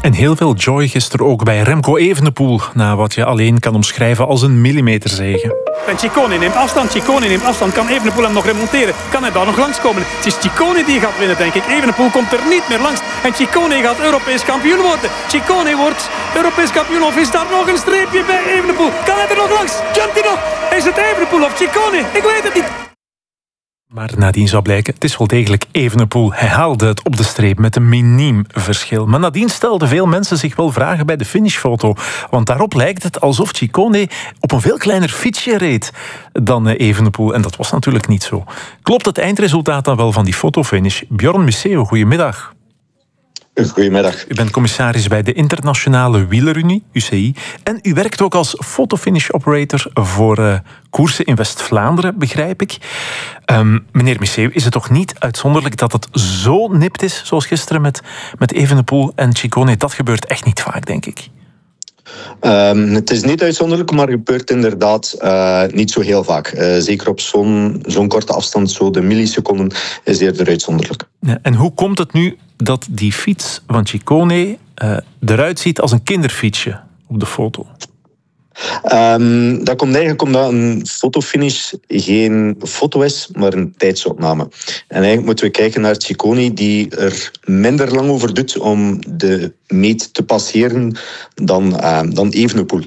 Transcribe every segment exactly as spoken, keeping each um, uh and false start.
En heel veel joy gisteren ook bij Remco Evenepoel, na wat je alleen kan omschrijven als een millimeterzege. En Ciccone neemt afstand, Ciccone neemt afstand. Kan Evenepoel hem nog remonteren? Kan hij daar nog langskomen? Het is Ciccone die gaat winnen, denk ik. Evenepoel komt er niet meer langs. En Ciccone gaat Europees kampioen worden. Ciccone wordt Europees kampioen. Of is daar nog een streepje bij Evenepoel? Kan hij er nog langs? Jumpt hij nog? Is het Evenepoel of Ciccone? Ik weet het niet. Maar nadien zou blijken, het is wel degelijk Evenepoel. Hij haalde het op de streep met een miniem verschil. Maar nadien stelden veel mensen zich wel vragen bij de finishfoto. Want daarop lijkt het alsof Ciccone op een veel kleiner fietsje reed dan Evenepoel. En dat was natuurlijk niet zo. Klopt het eindresultaat dan wel van die fotofinish? Bjorn Museeuw, goedemiddag. Goedemiddag. U bent commissaris bij de Internationale Wielerunie, U C I. En u werkt ook als fotofinish operator voor uh, koersen in West-Vlaanderen, begrijp ik. Um, meneer Museeuw, is het toch niet uitzonderlijk dat het zo nipt is, zoals gisteren met, met Evenepoel en Ciccone? Dat gebeurt echt niet vaak, denk ik. Um, het is niet uitzonderlijk, maar het gebeurt inderdaad uh, niet zo heel vaak. Uh, zeker op zo'n zo'n korte afstand, zo de milliseconden, is eerder uitzonderlijk. Ja, en hoe komt het nu dat die fiets van Ciccone uh, eruit ziet als een kinderfietsje op de foto? Um, dat komt eigenlijk omdat een fotofinish geen foto is, maar een tijdsopname. En eigenlijk moeten we kijken naar Ciccone, die er minder lang over doet om de meet te passeren dan, uh, dan Evenepoel.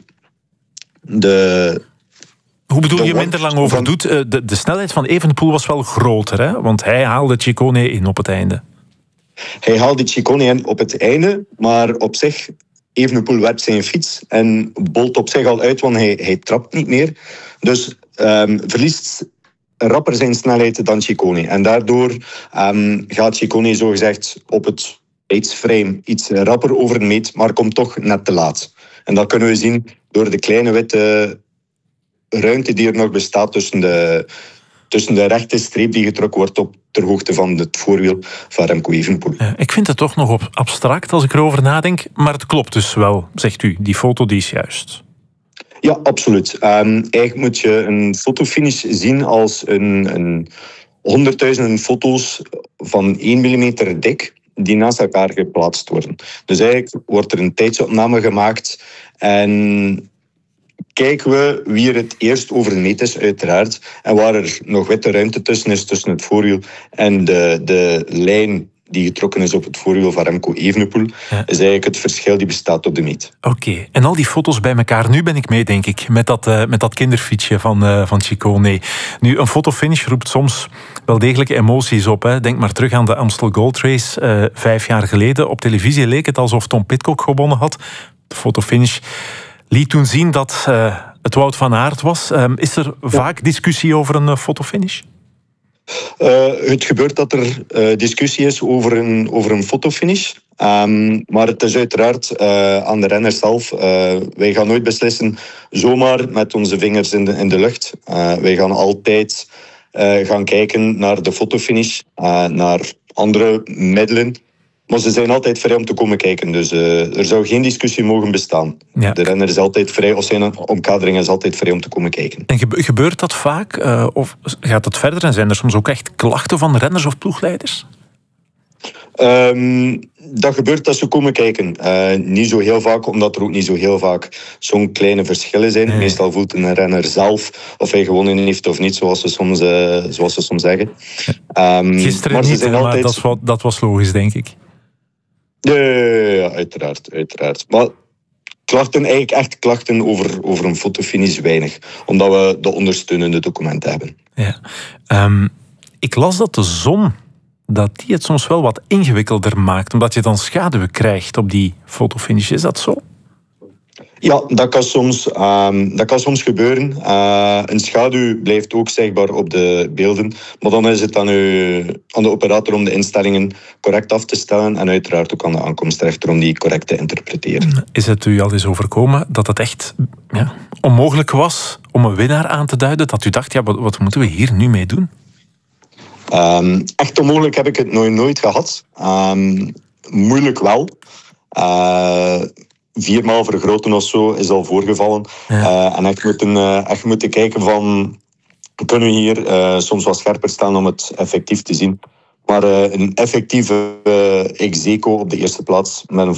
De... Hoe bedoel je minder lang over doet? De, de snelheid van Evenepoel was wel groter, hè? Want hij haalde Ciccone in op het einde. Hij haalde Ciccone in op het einde, maar op zich... Evenepoel werpt zijn fiets en bolt op zich al uit, want hij, hij trapt niet meer. Dus um, verliest rapper zijn snelheid dan Ciccone. En daardoor um, gaat Ciccone zogezegd op het tijdsframe iets rapper over de meet, maar komt toch net te laat. En dat kunnen we zien door de kleine witte ruimte die er nog bestaat tussen de... tussen de rechte streep die getrokken wordt op ter hoogte van het voorwiel van Remco Evenepoel. Ja, ik vind het toch nog op abstract als ik erover nadenk, maar het klopt dus wel, zegt u. Die foto die is juist. Ja, absoluut. Um, eigenlijk moet je een fotofinish zien als een, een honderdduizenden foto's van één millimeter dik die naast elkaar geplaatst worden. Dus eigenlijk wordt er een tijdsopname gemaakt en... kijken we wie er het eerst over de meet is, uiteraard. En waar er nog witte ruimte tussen is, tussen het voorwiel en de, de lijn die getrokken is op het voorwiel van Remco Evenepoel, ja. is eigenlijk het verschil die bestaat op de meet. Oké, okay. En al die foto's bij elkaar, nu ben ik mee, denk ik, met dat, uh, met dat kinderfietsje van, uh, van Ciccone. Nu, een fotofinish roept soms wel degelijk emoties op. Hè. Denk maar terug aan de Amstel Gold Race, uh, vijf jaar geleden. Op televisie leek het alsof Tom Pidcock gewonnen had. De fotofinish liet toen zien dat uh, het Wout van Aert was. Um, is er vaak discussie over een uh, fotofinish? Uh, het gebeurt dat er uh, discussie is over een, over een fotofinish. Um, maar het is uiteraard uh, aan de renner zelf. Uh, wij gaan nooit beslissen zomaar met onze vingers in de, in de lucht. Uh, wij gaan altijd uh, gaan kijken naar de fotofinish, uh, naar andere middelen. Maar ze zijn altijd vrij om te komen kijken. Dus uh, er zou geen discussie mogen bestaan. Ja. De renner is altijd vrij, of zijn omkadering is altijd vrij om te komen kijken. En gebeurt dat vaak? Uh, of gaat het verder? En zijn er soms ook echt klachten van renners of ploegleiders? Um, dat gebeurt als ze komen kijken. Uh, niet zo heel vaak, omdat er ook niet zo heel vaak zo'n kleine verschillen zijn. Nee. Meestal voelt een renner zelf of hij gewonnen heeft of niet, zoals ze soms, uh, zoals ze soms zeggen. Um, Gisteren maar niet, maar altijd... dat, was, dat was logisch, denk ik. Ja, ja, uiteraard, uiteraard. Maar klachten, eigenlijk echt klachten over, over een fotofinish weinig. Omdat we de ondersteunende documenten hebben. Ja. Um, ik las dat de zon, dat die het soms wel wat ingewikkelder maakt. Omdat je dan schaduwen krijgt op die fotofinish. Is dat zo? Ja, dat kan soms, um, dat kan soms gebeuren. Uh, een schaduw blijft ook zichtbaar op de beelden. Maar dan is het aan, u, aan de operator om de instellingen correct af te stellen. En uiteraard ook aan de aankomstrechter om die correct te interpreteren. Is het u al eens overkomen dat het echt ja, onmogelijk was om een winnaar aan te duiden? Dat u dacht, ja, wat, wat moeten we hier nu mee doen? Um, echt onmogelijk heb ik het nooit, nooit gehad. Um, moeilijk wel. Uh, Viermaal vergroten of zo is al voorgevallen. Ja. Uh, en echt moeten, uh, echt moeten kijken van... kunnen we hier uh, soms wat scherper staan om het effectief te zien. Maar uh, een effectieve uh, ex aequo op de eerste plaats met een